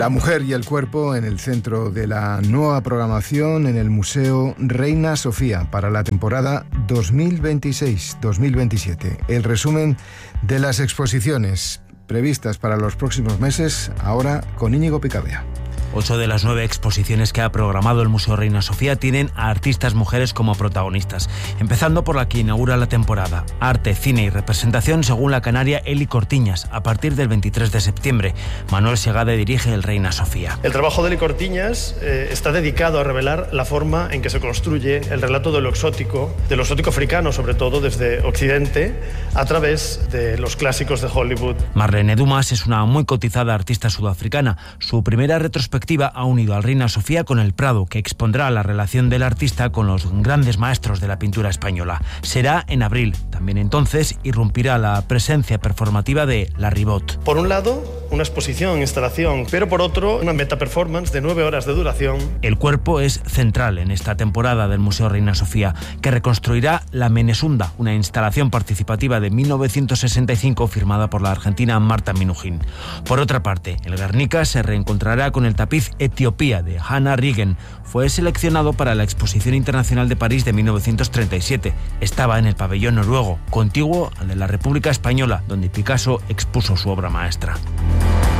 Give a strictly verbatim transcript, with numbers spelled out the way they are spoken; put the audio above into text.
La mujer y el cuerpo en el centro de la nueva programación en el Museo Reina Sofía para la temporada dos mil veintiséis dos mil veintisiete. El resumen de las exposiciones previstas para los próximos meses, ahora con Íñigo Picabea. Ocho de las nueve exposiciones que ha programado el Museo Reina Sofía tienen a artistas mujeres como protagonistas, empezando por la que inaugura la temporada, Arte, Cine y Representación según la canaria Eli Cortiñas, a partir del veintitrés de septiembre. Manuel Segade dirige el Reina Sofía. El trabajo de Eli Cortiñas eh, está dedicado a revelar la forma en que se construye el relato de lo exótico, de lo exótico africano sobre todo, desde Occidente, a través de los clásicos de Hollywood. Marlene Dumas es una muy cotizada artista sudafricana. Su primera retrospectiva ha unido al Reina Sofía con el Prado, que expondrá la relación del artista con los grandes maestros de la pintura española. Será en abril. También entonces irrumpirá la presencia performativa de La Ribot. Por un lado, una exposición, instalación, pero por otro, una meta-performance de nueve horas de duración. El cuerpo es central en esta temporada del Museo Reina Sofía, que reconstruirá La Menesunda, una instalación participativa de mil novecientos sesenta y cinco firmada por la argentina Marta Minujín. Por otra parte, el Guernica se reencontrará con el tapiz Etiopía de Hannah Rigen. Fue seleccionado para la Exposición Internacional de París de mil novecientos treinta y siete. Estaba en el pabellón noruego, contiguo al de la República Española, donde Picasso expuso su obra maestra.